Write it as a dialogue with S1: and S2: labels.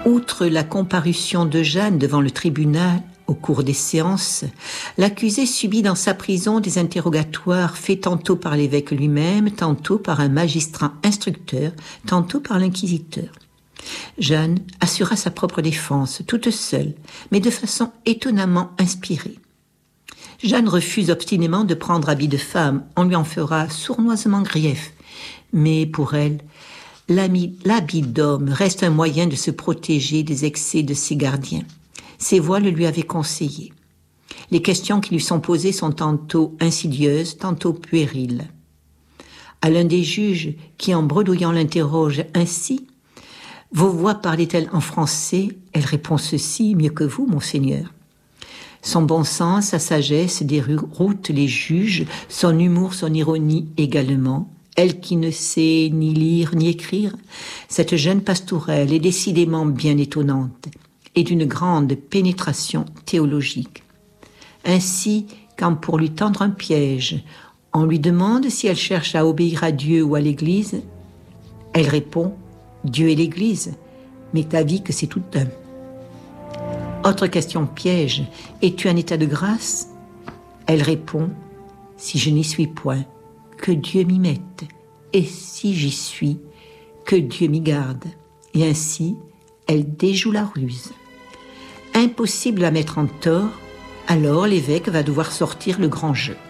S1: Outre la comparution de Jeanne devant le tribunal, au cours des séances, l'accusé subit dans sa prison des interrogatoires faits tantôt par l'évêque lui-même, tantôt par un magistrat instructeur, tantôt par l'inquisiteur. Jeanne assura sa propre défense, toute seule, mais de façon étonnamment inspirée. Jeanne refuse obstinément de prendre habit de femme, on lui en fera sournoisement grief, mais pour elle, l'habit d'homme reste un moyen de se protéger des excès de ses gardiens. Ses voix le lui avaient conseillé. Les questions qui lui sont posées sont tantôt insidieuses, tantôt puériles. À l'un des juges qui, en bredouillant, l'interroge ainsi, « Vos voix parlaient-elles en français ?» Elle répond ceci, « Mieux que vous, monseigneur. » Son bon sens, sa sagesse déroutent les juges, son humour, son ironie également. Elle qui ne sait ni lire ni écrire, cette jeune pastourelle est décidément bien étonnante et d'une grande pénétration théologique. Ainsi, quand pour lui tendre un piège, on lui demande si elle cherche à obéir à Dieu ou à l'Église, elle répond « Dieu et l'Église, mais ta vie que c'est tout un ». Autre question piège, es-tu en état de grâce ? Elle répond « Si je n'y suis point, que Dieu m'y mette, et si j'y suis, que Dieu m'y garde. » Et ainsi, elle déjoue la ruse. Impossible à mettre en tort, alors l'évêque va devoir sortir le grand jeu.